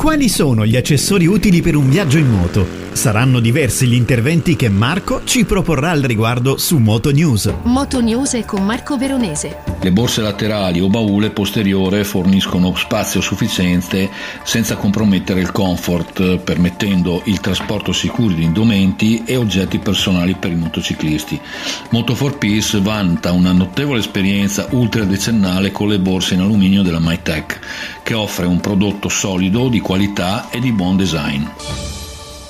Quali sono gli accessori utili per un viaggio in moto? Saranno diversi gli interventi che Marco ci proporrà al riguardo su Moto News. Moto News è con Marco Veronese. Le borse laterali o baule posteriore forniscono spazio sufficiente senza compromettere il comfort, permettendo il trasporto sicuro di indumenti e oggetti personali per i motociclisti. Moto4Peace vanta una notevole esperienza ultradecennale con le borse in alluminio della Mytech, che offre un prodotto solido, di qualità e di buon design.